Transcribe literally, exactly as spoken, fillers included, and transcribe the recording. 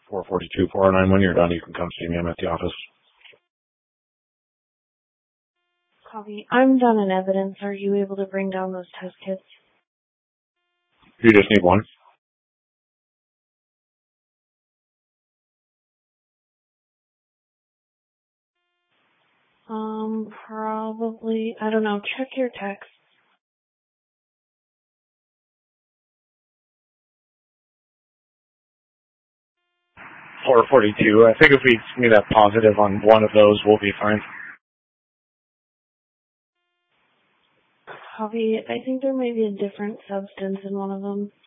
four forty-two, four oh nine. When you're done, you can come see me. I'm at the office. Copy. I'm done in evidence. Are you able to bring down those test kits? You just need one. Um, probably, I don't know, check your text. four forty-two. I think if we meet that positive on one of those, we'll be fine. Copy. I think there may be a different substance in one of them.